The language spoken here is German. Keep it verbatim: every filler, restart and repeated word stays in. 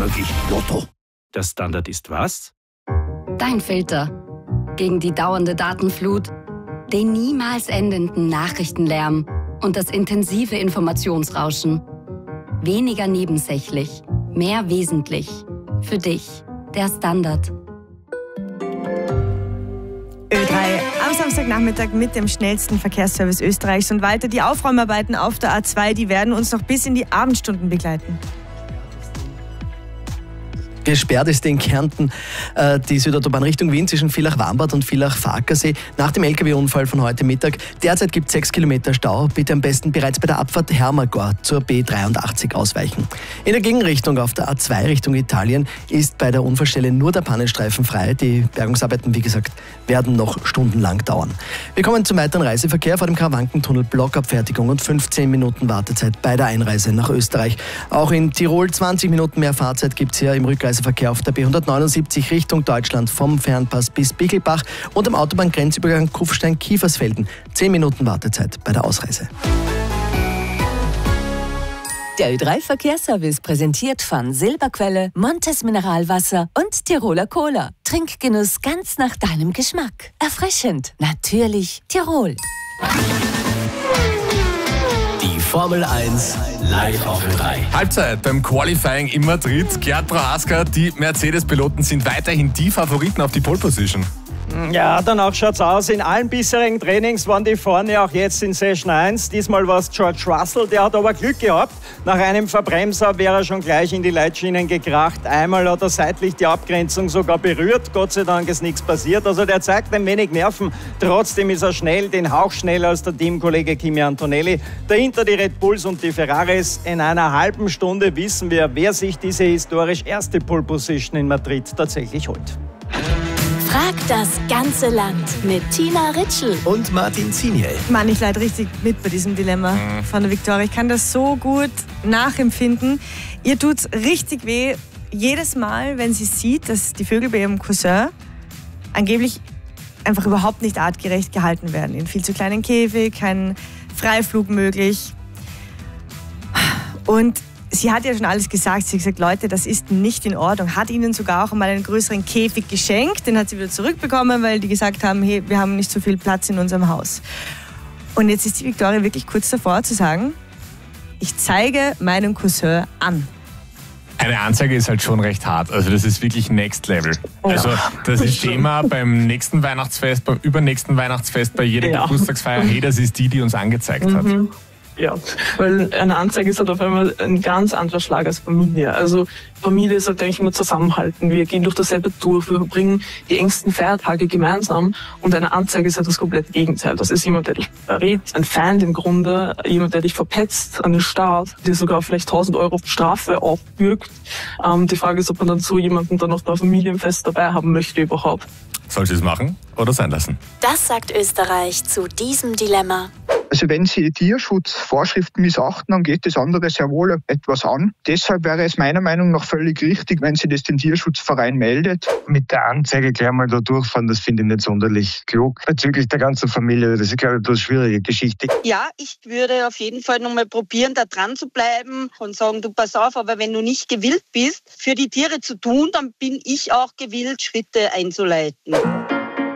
möglich. Lotto. Der Standard ist was? Dein Filter. Gegen die dauernde Datenflut, den niemals endenden Nachrichtenlärm und das intensive Informationsrauschen. Weniger nebensächlich, mehr wesentlich. Für dich, der Standard. Ö drei am Samstagnachmittag mit dem schnellsten Verkehrsservice Österreichs. Und weiter die Aufräumarbeiten auf der A zwei, die werden uns noch bis in die Abendstunden begleiten. Gesperrt ist in Kärnten äh, die Südautobahn Richtung Wien zwischen Villach-Wambert und Villach-Farkasee nach dem L K W-Unfall von heute Mittag. Derzeit gibt es sechs Kilometer Stau. Bitte am besten bereits bei der Abfahrt Hermagor zur B dreiundachtzig ausweichen. In der Gegenrichtung auf der A zwei Richtung Italien ist bei der Unfallstelle nur der Pannenstreifen frei. Die Bergungsarbeiten, wie gesagt, werden noch stundenlang dauern. Wir kommen zum weiteren Reiseverkehr vor dem Karawankentunnel. Blockabfertigung und fünfzehn Minuten Wartezeit bei der Einreise nach Österreich. Auch in Tirol zwanzig Minuten mehr Fahrzeit gibt es hier im Rückreiseverkehr auf der B hundertneunundsiebzig Richtung Deutschland vom Fernpass bis Bickelbach und am Autobahngrenzübergang Kufstein-Kiefersfelden. zehn Minuten Wartezeit bei der Ausreise. Der Ö drei Verkehrsservice präsentiert von Silberquelle, Montes Mineralwasser und Tiroler Cola. Trinkgenuss ganz nach deinem Geschmack. Erfrischend, natürlich Tirol. Die Formel eins live auf Ö drei. Halbzeit beim Qualifying in Madrid. Gerd Prohaska, die Mercedes-Piloten sind weiterhin die Favoriten auf die Pole Position. Ja, danach schaut's aus. In allen bisherigen Trainings waren die vorne, auch jetzt in Session eins. Diesmal war es George Russell, der hat aber Glück gehabt. Nach einem Verbremser wäre er schon gleich in die Leitschienen gekracht. Einmal hat er seitlich die Abgrenzung sogar berührt. Gott sei Dank ist nichts passiert. Also der zeigt ein wenig Nerven. Trotzdem ist er schnell, den Hauch schneller als der Teamkollege Kimi Antonelli. Dahinter die Red Bulls und die Ferraris. In einer halben Stunde wissen wir, wer sich diese historisch erste Pole Position in Madrid tatsächlich holt. Frag das ganze Land mit Tina Ritschl und Martin Ziniel. Mann, ich leide richtig mit bei diesem Dilemma von der Viktoria. Ich kann das so gut nachempfinden. Ihr tut's richtig weh, jedes Mal, wenn sie sieht, dass die Vögel bei ihrem Cousin angeblich einfach überhaupt nicht artgerecht gehalten werden. In viel zu kleinen Käfig, kein Freiflug möglich. Und sie hat ja schon alles gesagt. Sie hat gesagt, Leute, das ist nicht in Ordnung. Hat ihnen sogar auch einmal einen größeren Käfig geschenkt. Den hat sie wieder zurückbekommen, weil die gesagt haben, hey, wir haben nicht so viel Platz in unserem Haus. Und jetzt ist die Viktoria wirklich kurz davor zu sagen, ich zeige meinen Cousin an. Eine Anzeige ist halt schon recht hart. Also das ist wirklich Next Level. Also das ist Thema beim nächsten Weihnachtsfest, beim übernächsten Weihnachtsfest, bei jeder ja. Geburtstagsfeier. Hey, das ist die, die uns angezeigt mhm. hat. Ja, weil eine Anzeige ist halt auf einmal ein ganz anderer Schlag als Familie. Also Familie ist halt, denke ich mal, zusammenhalten. Wir gehen durch dasselbe durch, wir verbringen die engsten Feiertage gemeinsam und eine Anzeige ist halt das komplette Gegenteil. Das ist jemand, der dich verrät, ein Feind im Grunde, jemand, der dich verpetzt an den Start, der sogar vielleicht tausend Euro Strafe aufbürgt. Ähm, die Frage ist, ob man dann so jemanden dann noch bei Familienfest dabei haben möchte überhaupt. Soll sie es machen oder sein lassen? Das sagt Österreich zu diesem Dilemma. Also wenn Sie Tierschutzvorschriften missachten, dann geht das andere sehr wohl etwas an. Deshalb wäre es meiner Meinung nach völlig richtig, wenn sie das den Tierschutzverein meldet. Mit der Anzeige gleich mal da durchfahren, das finde ich nicht sonderlich klug. Bezüglich der ganzen Familie, das ist, glaube ich, eine schwierige Geschichte. Ja, ich würde auf jeden Fall nochmal probieren, da dran zu bleiben und sagen, du pass auf, aber wenn du nicht gewillt bist, für die Tiere zu tun, dann bin ich auch gewillt, Schritte einzuleiten.